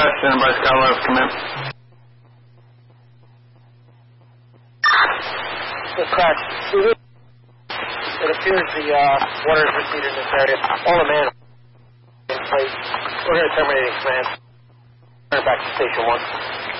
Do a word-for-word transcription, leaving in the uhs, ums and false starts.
Dispatch, stand by, Skyline, come in. The crash. It appears the uh, water is receded in this area. All the man in place. We're going to terminate command. Turn back to station one.